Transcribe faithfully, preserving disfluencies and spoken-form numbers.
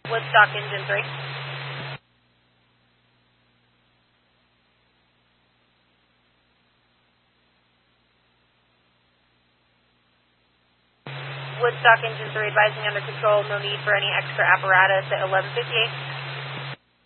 Woodstock engine three. Woodstock engine three advising under control, no need for any extra apparatus at eleven fifty-eight.